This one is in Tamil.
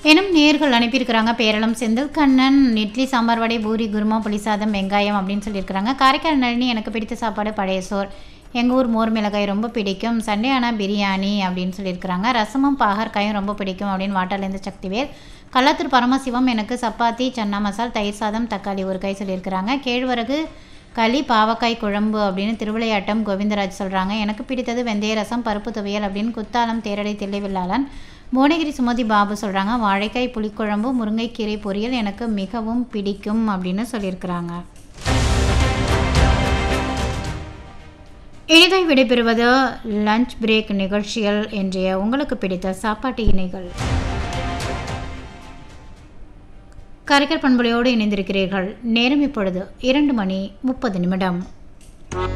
எனும் நேர்கள் அனுப்பியிருக்கிறாங்க. பேரளம் செந்தில் கண்ணன் இட்லி சாம்பார் வடை பூரி குருமா புளிசாதம் வெங்காயம் அப்படின்னு சொல்லியிருக்கிறாங்க. காரைக்கால் நளினி எனக்கு பிடித்த சாப்பாடு பழைய சோர், எங்கள் ஊர் மோர் மிளகாய் ரொம்ப பிடிக்கும், சண்டே ஆனால் பிரியாணி அப்படின்னு சொல்லியிருக்கிறாங்க. ரசமும் பாகற்காயும் ரொம்ப பிடிக்கும் அப்படின்னு வாட்டாலேருந்து சக்திவேல். கள்ளத்தூர் பரமசிவம் எனக்கு சப்பாத்தி சன்னா மசால் தயிர் சாதம் தக்காளி ஒரு கை சொல்லியிருக்கிறாங்க. கேழ்வரகு களி பாவக்காய் குழம்பு அப்படின்னு திருவிளையாட்டம் கோவிந்தராஜ் சொல்கிறாங்க. எனக்கு பிடித்தது வெந்தய ரசம் பருப்பு துவையல் அப்படின்னு குத்தாலம் தேரடை தில்லைவில்லாளன். புவனகிரி சுமதி பாபு சொல்கிறாங்க. வாழைக்காய் புளிக்குழம்பு முருங்கைக்கீரை பொரியல் எனக்கு மிகவும் பிடிக்கும் அப்படின்னு சொல்லியிருக்கிறாங்க. இனிதாய் விடைபெறுவது லஞ்ச் பிரேக் நிகழ்ச்சிகள் இன்றைய உங்களுக்கு பிடித்த சாப்பாட்டு இணைகள். காரைக்கால் பண்பலையோடு இணைந்திருக்கிறீர்கள். நேரம் இப்பொழுது 2:30.